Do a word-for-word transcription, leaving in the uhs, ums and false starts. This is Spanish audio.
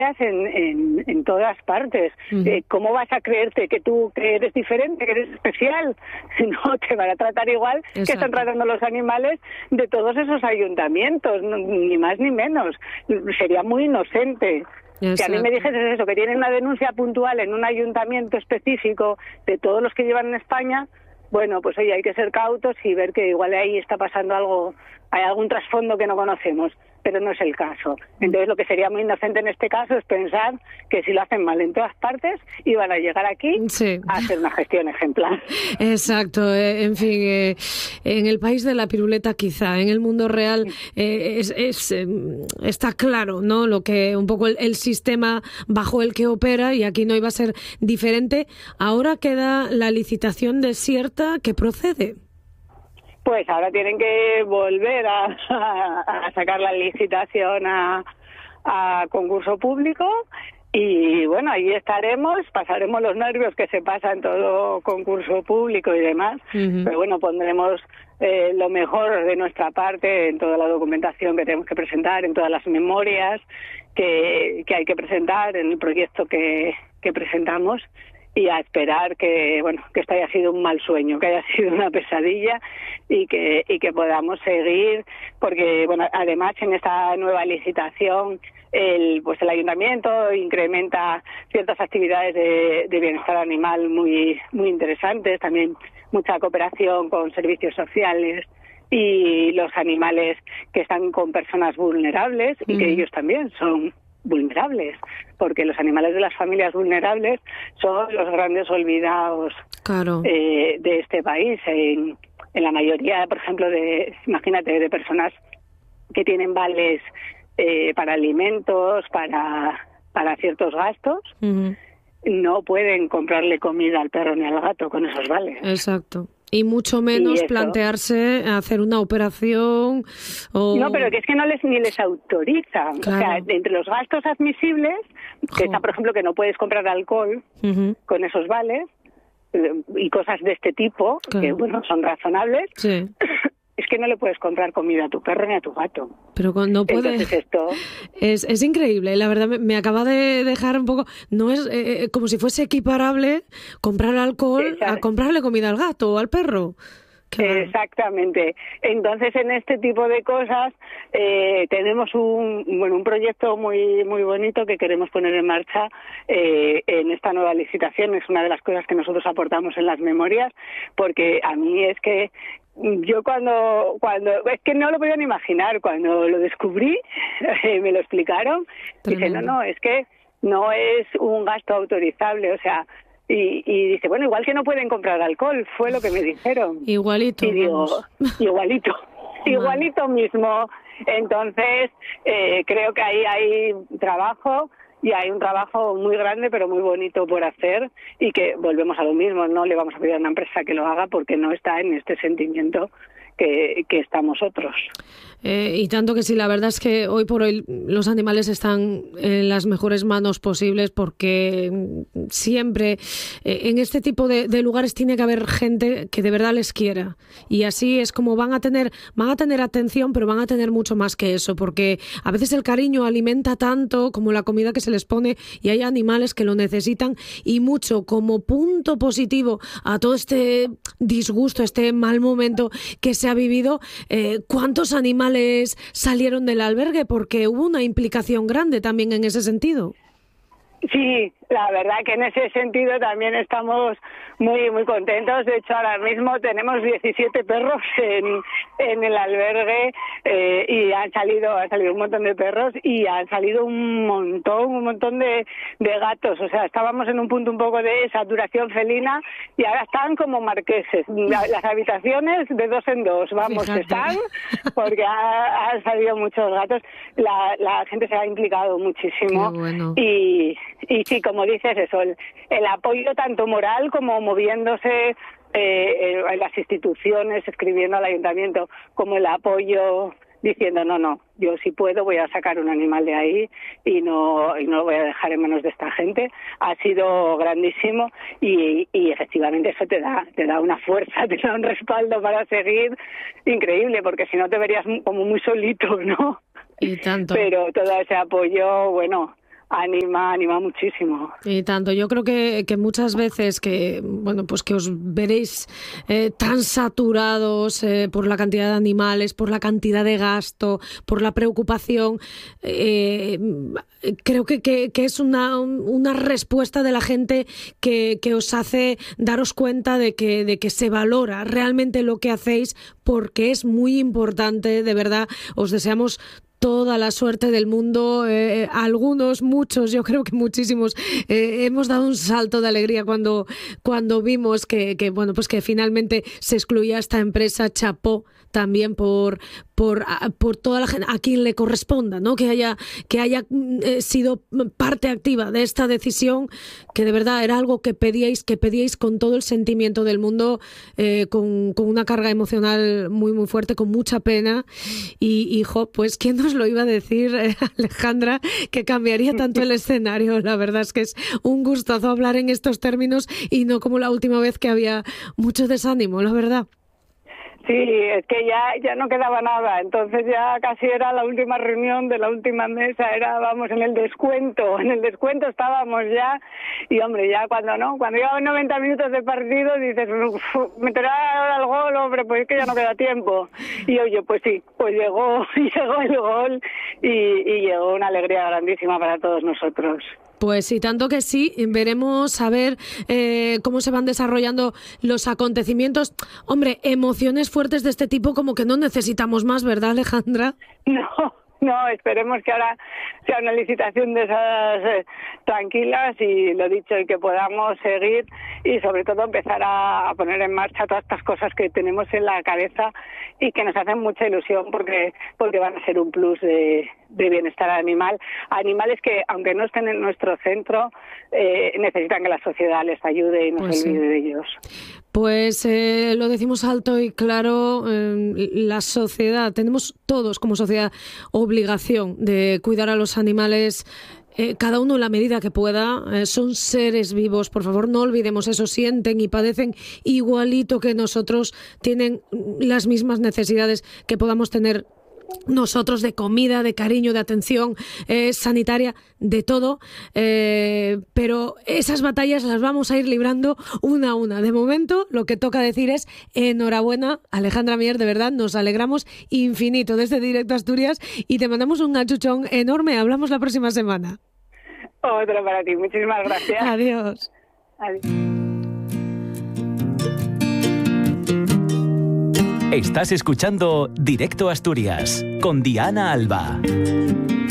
En, en, en todas partes. Uh-huh. Eh, ¿Cómo vas a creerte que tú que eres diferente, que eres especial? Si no, te van a tratar igual. Exacto. Que están tratando los animales de todos esos ayuntamientos, no, ni más ni menos. Sería muy inocente. Exacto. Si a mí me dijeses eso, que tienen una denuncia puntual en un ayuntamiento específico de todos los que llevan en España, bueno, pues oye, hay que ser cautos y ver que igual ahí está pasando algo, hay algún trasfondo que no conocemos, pero no es el caso. Entonces lo que sería muy inocente en este caso es pensar que si lo hacen mal en todas partes iban a llegar aquí sí. a hacer una gestión ejemplar. Exacto, eh, en fin, eh, en el país de la piruleta quizá, en el mundo real eh, es, es, eh, está claro, ¿no? Lo que un poco el, el sistema bajo el que opera, y aquí no iba a ser diferente. Ahora queda la licitación desierta, ¿qué procede? Pues ahora tienen que volver a, a, a sacar la licitación a, a concurso público y bueno, ahí estaremos, pasaremos los nervios que se pasa en todo concurso público y demás, uh-huh. pero bueno, pondremos eh, lo mejor de nuestra parte en toda la documentación que tenemos que presentar, en todas las memorias que, que hay que presentar, en el proyecto que, que presentamos. Y a esperar que bueno que esto haya sido un mal sueño, que haya sido una pesadilla y que y que podamos seguir, porque bueno además en esta nueva licitación el pues el ayuntamiento incrementa ciertas actividades de, de bienestar animal muy muy interesantes, también mucha cooperación con servicios sociales y los animales que están con personas vulnerables y mm. que ellos también son vulnerables, porque los animales de las familias vulnerables son los grandes olvidados claro. eh, de este país. En, en la mayoría, por ejemplo, de imagínate, de personas que tienen vales eh, para alimentos, para, para ciertos gastos, uh-huh. no pueden comprarle comida al perro ni al gato con esos vales. Exacto. Y mucho menos y plantearse hacer una operación o... No, pero que es que no les ni les autorizan. Claro. O sea, entre los gastos admisibles, que está, por ejemplo, que no puedes comprar alcohol uh-huh. con esos vales y cosas de este tipo, claro. que, bueno, son razonables, sí. es que no le puedes comprar comida a tu perro ni a tu gato. Pero no puede... Entonces esto... Es, es increíble, la verdad me, me acaba de dejar un poco... No es eh, como si fuese equiparable comprar alcohol Exacto. a comprarle comida al gato o al perro. Qué Exactamente. Entonces, en este tipo de cosas eh, tenemos un bueno un proyecto muy muy bonito que queremos poner en marcha eh, en esta nueva licitación. Es una de las cosas que nosotros aportamos en las memorias, porque a mí es que yo cuando cuando es que no lo podían imaginar cuando lo descubrí, eh, me lo explicaron. Dice, no, no, es que no es un gasto autorizable, o sea... Y, y dice, bueno, igual que no pueden comprar alcohol, fue lo que me dijeron. Igualito. Y digo, igualito, igualito mismo. Entonces, eh, creo que ahí hay trabajo y hay un trabajo muy grande, pero muy bonito por hacer y que volvemos a lo mismo, no le vamos a pedir a una empresa que lo haga porque no está en este sentimiento que, que estamos otros. Eh, y tanto que sí, la verdad es que hoy por hoy los animales están en las mejores manos posibles, porque siempre eh, en este tipo de, de lugares tiene que haber gente que de verdad les quiera, y así es como van a tener van a tener atención, pero van a tener mucho más que eso, porque a veces el cariño alimenta tanto como la comida que se les pone, y hay animales que lo necesitan, y mucho como punto positivo a todo este disgusto, este mal momento que se ha vivido. eh, ¿Cuántos animales salieron del albergue? Porque hubo una implicación grande también en ese sentido. Sí, la verdad que en ese sentido también estamos muy muy contentos. De hecho, ahora mismo tenemos diecisiete perros en, en el albergue eh, y han salido han salido un montón de perros y han salido un montón, un montón de, de gatos. O sea, estábamos en un punto un poco de saturación felina y ahora están como marqueses. La, las habitaciones de dos en dos, vamos, Fíjate. están porque ha, han salido muchos gatos. La, la gente se ha implicado muchísimo. Qué bueno. y Y sí, como dices eso, el, el apoyo tanto moral como moviéndose eh, en las instituciones, escribiendo al ayuntamiento, como el apoyo diciendo, no, no, yo si puedo voy a sacar un animal de ahí y no y no lo voy a dejar en manos de esta gente, ha sido grandísimo y, y efectivamente eso te da te da una fuerza, te da un respaldo para seguir increíble, porque si no te verías como muy solito, ¿no? Y tanto. Pero todo ese apoyo, bueno... anima, anima muchísimo. Y tanto, yo creo que, que muchas veces que, bueno, pues que os veréis eh, tan saturados eh, por la cantidad de animales, por la cantidad de gasto, por la preocupación, eh, creo que, que, que es una, una respuesta de la gente que, que os hace daros cuenta de que, de que se valora realmente lo que hacéis, porque es muy importante, de verdad. Os deseamos toda la suerte del mundo. Eh, algunos, muchos, yo creo que muchísimos, eh, hemos dado un salto de alegría cuando, cuando vimos que, que, bueno, pues que finalmente se excluía esta empresa. Chapó también por, por, por toda la gente a quien le corresponda, ¿no? Que haya, que haya eh, sido parte activa de esta decisión, que de verdad era algo que pedíais, que pedíais con todo el sentimiento del mundo, eh, con, con una carga emocional muy, muy fuerte, con mucha pena. Y, hijo, pues, ¿quién nos lo iba a decir, eh, Alejandra, que cambiaría tanto el escenario? La verdad es que es un gustazo hablar en estos términos y no como la última vez que había mucho desánimo, la verdad. Sí, es que ya ya no quedaba nada, entonces ya casi era la última reunión de la última mesa, era, vamos, en el descuento, en el descuento estábamos ya, y hombre, ya cuando no, cuando llevaban noventa minutos de partido dices, meterá ahora el gol, hombre, pues es que ya no queda tiempo, y oye, pues sí, pues llegó, llegó el gol, y, y llegó una alegría grandísima para todos nosotros. Pues sí, tanto que sí, veremos a ver eh, cómo se van desarrollando los acontecimientos. Hombre, emociones fuertes de este tipo como que no necesitamos más, ¿verdad, Alejandra? No, no, esperemos que ahora sea una licitación de esas eh, tranquilas y lo dicho, y que podamos seguir y sobre todo empezar a, a poner en marcha todas estas cosas que tenemos en la cabeza y que nos hacen mucha ilusión porque porque van a ser un plus de, de bienestar animal. Animales que, aunque no estén en nuestro centro, eh, necesitan que la sociedad les ayude y no Pues se olvide sí. de ellos. Pues eh, lo decimos alto y claro, eh, la sociedad, tenemos todos como sociedad obligación de cuidar a los animales, eh, cada uno en la medida que pueda. Eh, son seres vivos, por favor, no olvidemos eso, sienten y padecen igualito que nosotros, tienen las mismas necesidades que podamos tener nosotros, de comida, de cariño, de atención eh, sanitaria, de todo, eh, pero esas batallas las vamos a ir librando una a una. De momento, lo que toca decir es enhorabuena, Alejandra Mier, de verdad, nos alegramos infinito desde Directo Asturias y te mandamos un achuchón enorme. Hablamos la próxima semana. Otro para ti, muchísimas gracias. Adiós. Adiós. Estás escuchando Directo Asturias con Diana Alba.